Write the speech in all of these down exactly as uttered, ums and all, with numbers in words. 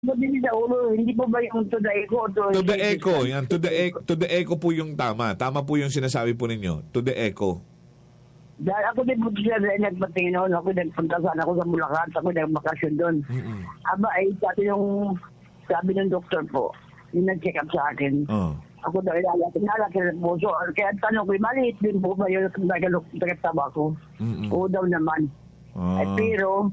Mabili sa ulo, hindi po ba yung to the echo? To, To the echo, yan. To the, e- to the echo po yung tama. Tama po yung sinasabi po ninyo. To the echo. Dahil ako din po siya rin nagpatingin noon. Ako nagpunta sana ako sa Bulacan. Ako nagbakasyon doon. Mm-mm. Aba, ay sabi yung, sabi ng doktor po, yung nag-check up sa akin. Oh. Ako daw ilalaki, ilalaki ng puso. Kaya tanong ko, maliit din po ba yung nagkataba ko? Mm-mm. Oo daw naman. Ah. Ay, pero,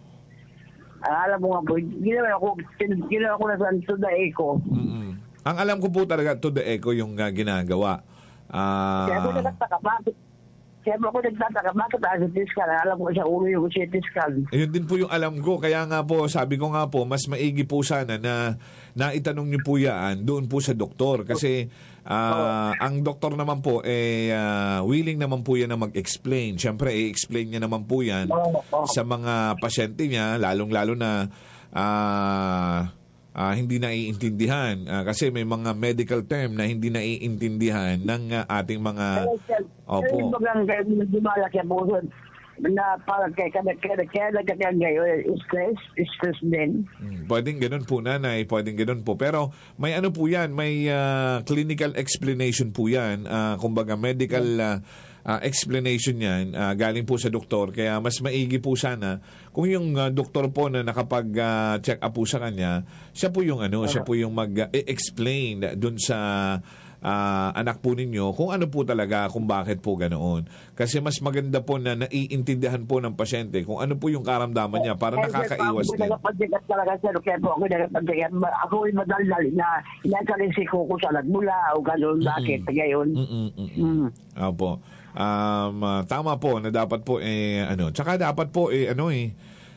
ah, alam mo nga po, ginawa ko, ginawa ko na sa to the echo. Mm-mm. Ang alam ko po talaga, to the echo yung uh, ginagawa. Ah. Kaya ako nagtataka, bakit? Kaya ako nagtataka, bakit ah, C T scan? Alam ko sa ulo yung C T scan. Ayun din po yung alam ko. Kaya nga po, sabi ko nga po, mas maigi po sana na naitanong niyo po yan doon po sa doktor. Kasi ah, ang doktor naman po, eh, ah, willing naman po yan na mag-explain. Siyempre, i-explain niya naman po yan sa mga pasyente niya, lalong-lalo na ah, ah, hindi naiintindihan. Ah, kasi may mga medical term na hindi naiintindihan ng ah, ating mga... Opo. Kaya yung bagang kaya dumalaki ang puso na parang kaya kaya kaya kaya nagkakayang ngayon, stress, stress din. Hmm, pwedeng ganun po, nanay. Pwedeng ganun po. Pero may ano po yan, may ah, clinical explanation po yan. Ah, kumbaga medical ah, ah, explanation yan. ah, galing po sa doktor. Kaya mas maigi po sana kung yung ah, doktor po na nakapag-check up po sa kanya, siya po yung ano, siya po yung mag-explain dun sa Uh, anak po ninyo kung ano po talaga, kung bakit po ganoon. Kasi mas maganda po na naiintindihan po ng pasyente kung ano po yung karamdaman niya para nakakaiwas din. Ako nagpagdigat talaga sir, kaya po ako nagpagdigat. Ako ay madaldal na inakalisi ko ko sa nagmula o gano'n, bakit ngayon. Mm. Opo. Um, uh, tama po na dapat po eh ano, tsaka dapat po eh ano eh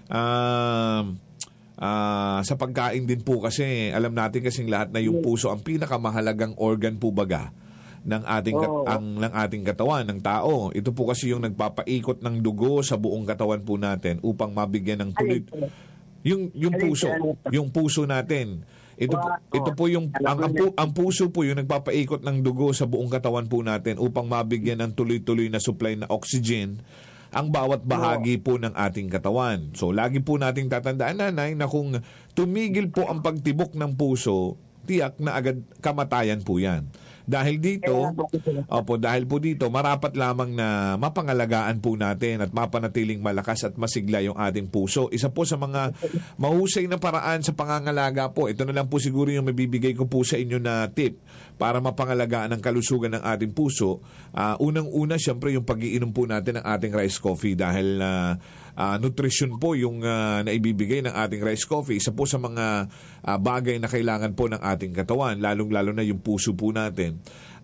um Uh, sa pagkain din po kasi alam natin kasing lahat na yung puso ang pinakamahalagang organ po baga ng ating kat- oh. ang ng ating katawan ng tao. Ito po kasi yung nagpapaikot ng dugo sa buong katawan po natin upang mabigyan ng tuloy yung yung puso, yung puso natin. Ito po, ito po yung ang, ang, ang puso po yung nagpapaikot ng dugo sa buong katawan po natin upang mabigyan ng tuloy-tuloy na supply na oxygen ang bawat bahagi po ng ating katawan. So, lagi po nating tatandaan, nanay, na kung tumigil po ang pagtibok ng puso, tiyak na agad kamatayan po yan. Dahil dito, opo, dahil po dito, marapat lamang na mapangalagaan po natin at mapanatiling malakas at masigla yung ating puso. Isa po sa mga mahusay na paraan sa pangangalaga po, ito na lang po siguro yung mabibigay ko po sa inyo na tip para mapangalagaan ang kalusugan ng ating puso. Uh, unang-una, syempre yung pag-iinom po natin ng ating rice coffee dahil uh, uh, nutrition po yung uh, naibibigay ng ating rice coffee. Isa po sa mga uh, bagay na kailangan po ng ating katawan, lalong-lalo na yung puso po natin.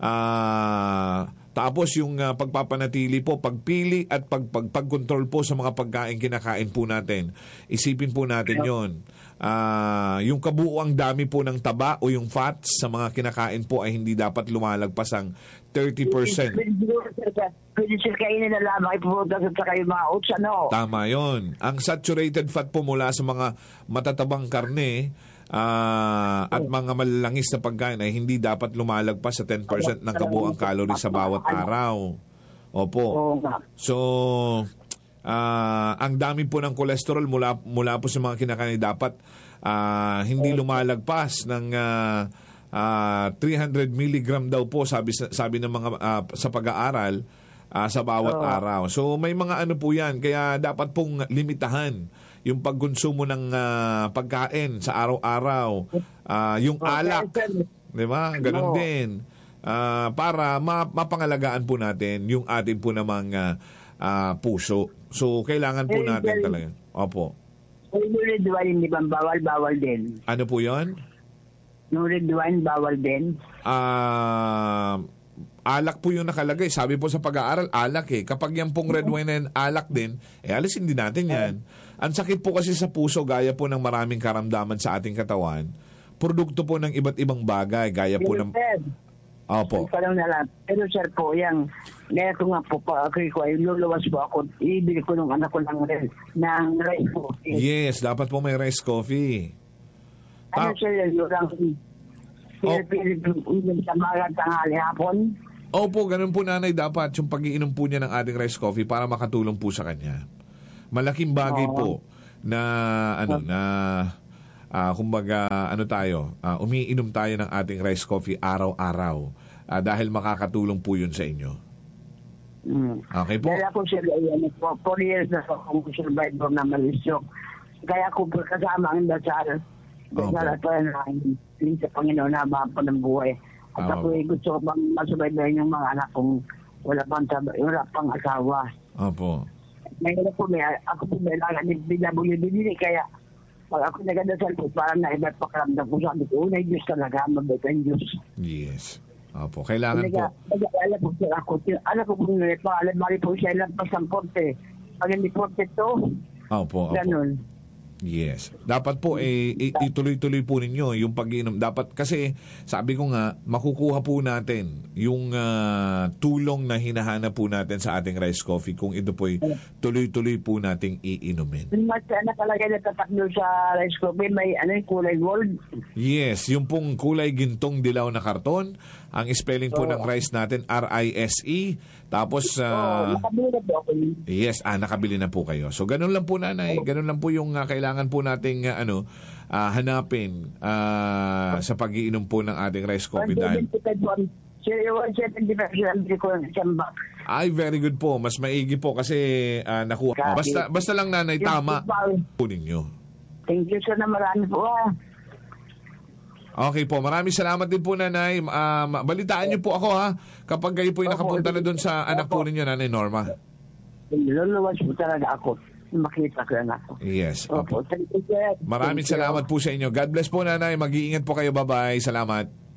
Ah, uh, tapos yung uh, pagpapanatili po, pagpili at pag, pag, pag-control po sa mga pagkain kinakain po natin. Isipin po natin yon. Uh, yung kabuuang dami po ng taba o yung fats sa mga kinakain po ay hindi dapat lumalagpas ang thirty percent. Pwede sir kainin na lamang ipupunta sa kayo mga oats, ano? Tama yon. Ang saturated fat po mula sa mga matatabang karne Uh, at mga malalangis na pagkain ay hindi dapat lumalagpas sa ten percent ng kabuuang calories sa bawat araw. Opo. So, uh, ang dami po ng cholesterol mula, mula po sa mga kinakain dapat uh, hindi lumalagpas ng uh, uh, three hundred milligram daw po sabi, sabi ng mga uh, sa pag-aaral uh, sa bawat araw. So, may mga ano po yan. Kaya dapat pong limitahan yung pagkonsumo ng uh, pagkain sa araw-araw, uh, yung alak, di ba? Ganun din. Uh, para ma- mapangalagaan po natin yung ating po namang uh, uh, puso. So, kailangan po natin talaga. Opo. Yung red wine, di ba? Bawal-bawal din. Ano po yun? Yung red wine, bawal din. Ah... Uh, alak po yung nakalagay. Sabi po sa pag-aaral, alak eh. Kapag yan pong red wine and alak din, eh alisin din natin yan. Ang sakit po kasi sa puso, gaya po ng maraming karamdaman sa ating katawan, produkto po ng iba't ibang bagay, gaya po ng... Opo. Parang na lang. Pero sir po, yung, gaya ko nga po, pa, ako ko, ay luluwas po ako, ibili ko nung anak ko ng, ng rice coffee. Yes, dapat po may rice coffee. Ano Ta- sir, yung lang, Oh. sa mga tanghali hapon. Opo, ganun po nanay, dapat yung pag-iinom po niya ng ating rice coffee para makatulong po sa kanya. Malaking bagay oh. po na ano oh. na uh, kumbaga, ano tayo, uh, umiinom tayo ng ating rice coffee araw-araw uh, dahil makakatulong po yun sa inyo. Mm. Okay po? Kaya ako sir, yan, for four years na ako survivor na malisok. Kaya ako po kasama ang dasal. Dasal at lang sa Panginoon na mapo ng buhay. At ako eh, gusto ko pang masubaybayan yung mga anak kong wala pang, wala pang asawa. Opo. Ngayon po, may, ako po may lang ng B W D din kaya pag ako nagadasal po, parang na iba't pakaramdam ko sabi ko, unay Diyos talaga, mabait ang Diyos. Yes. Opo, kailangan po. Alam po sir ako, alam ko kung alam mali po siya lang pa sa porte. Pag hindi porte to, opo, opo. ganun. Yes. Dapat po eh, ituloy-tuloy po ninyo yung pag-inom. Dapat kasi sabi ko nga makukuha po natin yung uh, tulong na hinahanap po natin sa ating rice coffee kung ito po tuloy-tuloy po nating iinumin. Mas ano talaga natatakbo sa rice coffee may ano yung kulay gold. Yes, yung pong kulay gintong dilaw na karton. Ang spelling po oh. ng rice natin R I S E. Tapos uh, oh, nakabili na po ako. Yes, ah nakabili na po kayo. So ganun lang po nanay, ganun lang po yung uh, kailangan po nating uh, ano uh, hanapin uh, sa pag-iinom po ng ating rice coffee dahil ay very good po, mas maigi po kasi uh, nakuha. Basta basta lang nanay tama po ninyo. Thank you sir na marami po. Ah. Okay po, maraming salamat din po nanay. Uh, balitaan niyo po ako ha kapag kayo po yung nakapunta na doon sa anak po ninyo, Nanay Norma. Luluwas po talaga ako. Makita ko lang ako. Yes. Opo. Maraming salamat po sa inyo. God bless po nanay. Mag-iingat po kayo. Bye-bye. Salamat.